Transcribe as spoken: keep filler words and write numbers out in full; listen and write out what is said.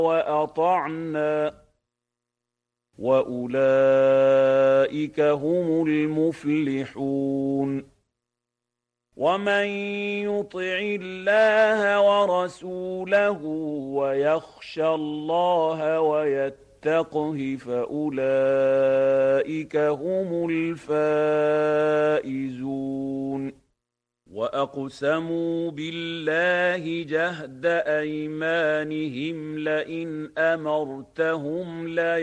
وأطعنا وأولئك هم المفلحون. ومن يطع الله ورسوله ويخشى الله ويتقه فأولئك هم الفائزون. وأقسموا بالله جهد أيمانهم لئن أمرتهم ليكفرن